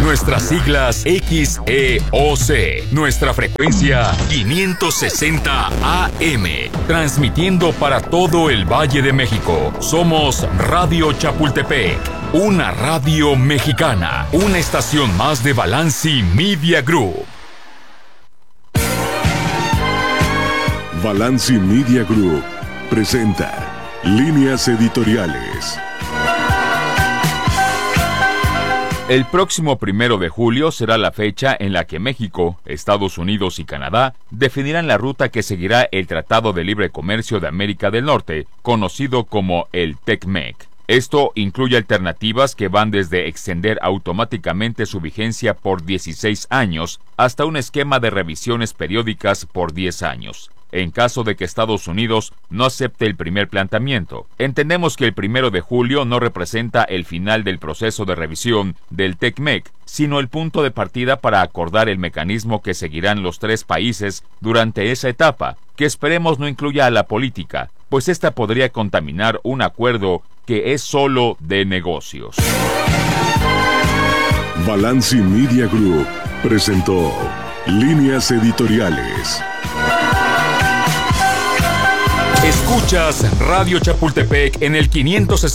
Nuestras siglas XEOC. Nuestra frecuencia 560 AM. Transmitiendo para todo el Valle de México. Somos Radio Chapultepec. Una radio mexicana. Una estación más de Balanci Media Group. Balanci Media Group presenta Líneas Editoriales. El próximo 1 de julio será la fecha en la que México, Estados Unidos y Canadá definirán la ruta que seguirá el Tratado de Libre Comercio de América del Norte, conocido como el TEC-MEC. Esto incluye alternativas que van desde extender automáticamente su vigencia por 16 años hasta un esquema de revisiones periódicas por 10 años. En caso de que Estados Unidos no acepte el primer planteamiento, entendemos que el 1 de julio no representa el final del proceso de revisión del TEC-MEC, sino el punto de partida para acordar el mecanismo que seguirán los tres países durante esa etapa, que esperemos no incluya a la política, pues esta podría contaminar un acuerdo que es solo de negocios. Balanci Media Group presentó Líneas Editoriales. Escuchas Radio Chapultepec en el 560